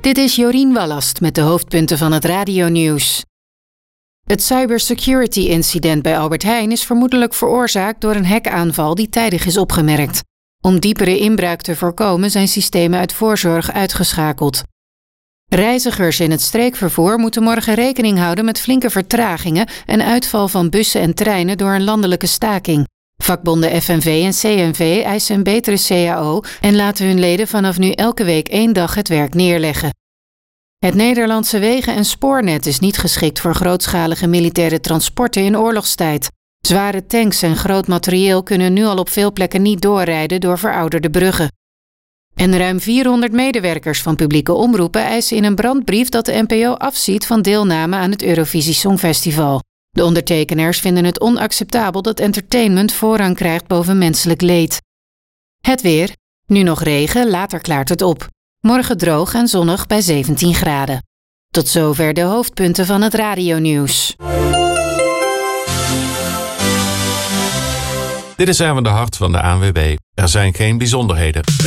Dit is Jorien Wallast met de hoofdpunten van het radionieuws. Het cybersecurity-incident bij Albert Heijn is vermoedelijk veroorzaakt door een hackaanval die tijdig is opgemerkt. Om diepere inbraak te voorkomen zijn systemen uit voorzorg uitgeschakeld. Reizigers in het streekvervoer moeten morgen rekening houden met flinke vertragingen en uitval van bussen en treinen door een landelijke staking. Vakbonden FNV en CNV eisen een betere CAO en laten hun leden vanaf nu elke week 1 dag het werk neerleggen. Het Nederlandse wegen- en spoornet is niet geschikt voor grootschalige militaire transporten in oorlogstijd. Zware tanks en groot materieel kunnen nu al op veel plekken niet doorrijden door verouderde bruggen. En ruim 400 medewerkers van publieke omroepen eisen in een brandbrief dat de NPO afziet van deelname aan het Eurovisie Songfestival. De ondertekenaars vinden het onacceptabel dat entertainment voorrang krijgt boven menselijk leed. Het weer. Nu nog regen, later klaart het op. Morgen droog en zonnig bij 17 graden. Tot zover de hoofdpunten van het radionieuws. Dit is Erwin de Hart van de ANWB. Er zijn geen bijzonderheden.